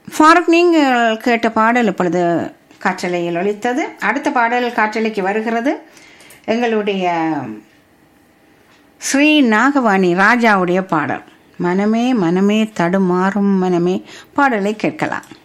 ஃபாரூக், நீங்கள் கேட்ட பாடல் இப்பொழுது காற்றலையில் ஒலித்தது. அடுத்த பாடல் காற்றலைக்கு வருகிறது. எங்களுடைய ஸ்ரீ நாகவாணி ராஜாவுடைய பாடல், மனமே மனமே தடுமாறும் மனமே பாடலை கேட்கலாம்.